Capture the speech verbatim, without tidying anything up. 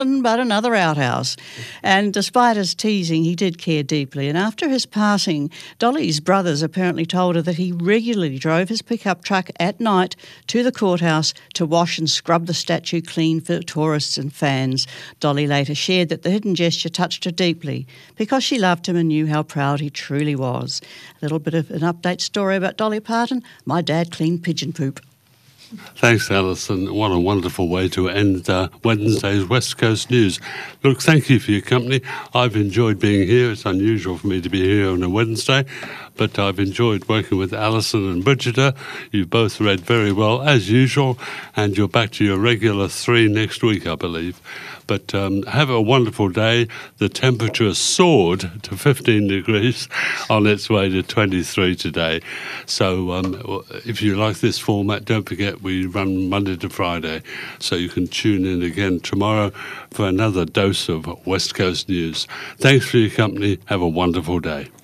but another outhouse. And despite his teasing, he did care deeply. And after his passing, Dolly's brothers apparently told her that he regularly drove his pickup truck at night to the courthouse to wash and scrub the statue clean for tourists and fans. Dolly later shared that the hidden gesture touched her deeply because she loved him and knew how proud he truly was. A little bit of an update story about Dolly Parton. My dad cleaned pigeon poop. Thanks, Alison. What a wonderful way to end uh, Wednesday's West Coast News. Look, thank you for your company. I've enjoyed being here. It's unusual for me to be here on a Wednesday, but I've enjoyed working with Alison and Bridgetta. You've both read very well, as usual, and you're back to your regular three next week, I believe. But um, have a wonderful day. The temperature soared to fifteen degrees on its way to twenty-three today. So um, if you like this format, don't forget we run Monday to Friday. So you can tune in again tomorrow for another dose of West Coast News. Thanks for your company. Have a wonderful day.